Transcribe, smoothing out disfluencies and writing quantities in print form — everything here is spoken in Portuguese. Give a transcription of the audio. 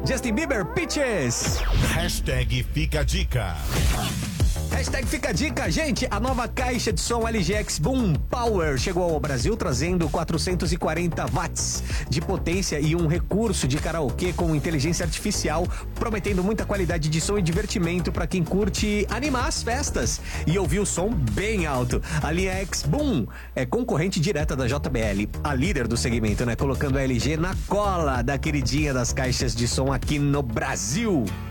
Justin Bieber, Peaches. Hashtag Fica a Dica. Hashtag Fica a Dica, gente, a nova caixa de som LG X Boom Power chegou ao Brasil trazendo 440 watts de potência e um recurso de karaokê com inteligência artificial, prometendo muita qualidade de som e divertimento para quem curte animar as festas e ouvir o som bem alto. A linha X Boom é concorrente direta da JBL, a líder do segmento, né? Colocando a LG na cola da queridinha das caixas de som aqui no Brasil.